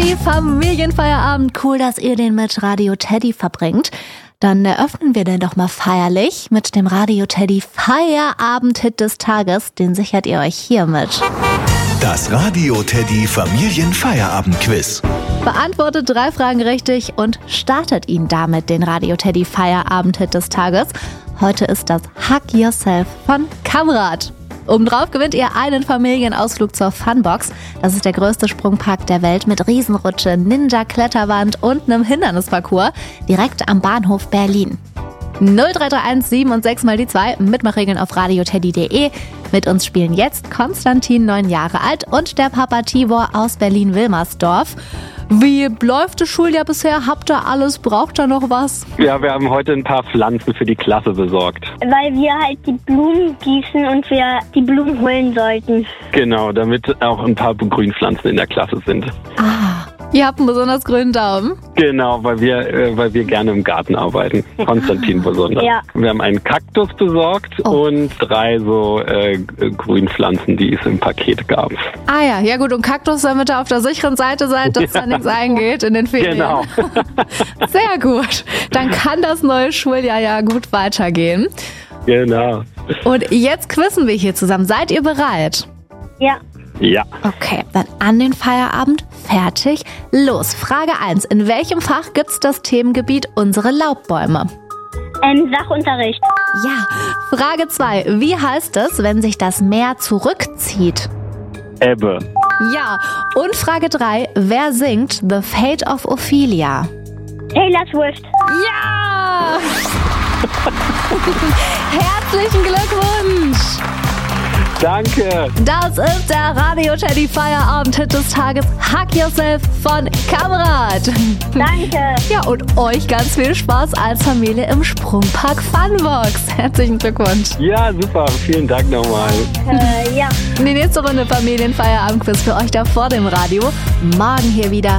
Teddy Familienfeierabend. Cool, dass ihr den mit Radio Teddy verbringt. Dann eröffnen wir den doch mal feierlich mit dem Radio Teddy Feierabend-Hit des Tages. Den sichert ihr euch hiermit. Das Radio Teddy Familienfeierabend-Quiz. Beantwortet 3 Fragen richtig und startet ihn damit, den Radio Teddy Feierabend-Hit des Tages. Heute ist das Hug Yourself von Kamrad. Obendrauf gewinnt ihr einen Familienausflug zur Funbox. Das ist der größte Sprungpark der Welt mit Riesenrutsche, Ninja-Kletterwand und einem Hindernisparcours direkt am Bahnhof Berlin. 0331 7 und 6 mal die 2, Mitmachregeln auf radioteddy.de. Mit uns spielen jetzt Konstantin, 9 Jahre alt, und der Papa Tibor aus Berlin-Wilmersdorf. Wie läuft das Schuljahr bisher? Habt ihr alles? Braucht ihr noch was? Ja, wir haben heute ein paar Pflanzen für die Klasse besorgt. Weil wir halt die Blumen gießen und wir die Blumen holen sollten. Genau, damit auch ein paar Grünpflanzen in der Klasse sind. Ihr habt einen besonders grünen Daumen. Genau, weil wir gerne im Garten arbeiten. Konstantin besonders. Ja. Wir haben einen Kaktus besorgt und 3 so Grünpflanzen, die es im Paket gab. Ja gut, und Kaktus, damit ihr auf der sicheren Seite seid, dass da nichts eingeht in den Ferien. Genau. Sehr gut. Dann kann das neue Schuljahr ja gut weitergehen. Genau. Und jetzt quizzen wir hier zusammen. Seid ihr bereit? Ja. Ja. Okay, dann an den Feierabend. Fertig. Los, Frage 1. In welchem Fach gibt's das Themengebiet unsere Laubbäume? Sachunterricht. Ja. Frage 2. Wie heißt es, wenn sich das Meer zurückzieht? Ebbe. Ja. Und Frage 3. Wer singt The Fate of Ophelia? Taylor Swift. Ja! Herzlichen Glückwunsch! Danke. Das ist der Radio Teddy Feierabend-Hit des Tages, Hug Yourself von Kamrad. Danke. Ja, und euch ganz viel Spaß als Familie im Sprungpark Funbox. Herzlichen Glückwunsch. Ja, super. Vielen Dank nochmal. Ja. Die nächste Runde Familienfeierabend-Quiz für euch da vor dem Radio. Morgen hier wieder.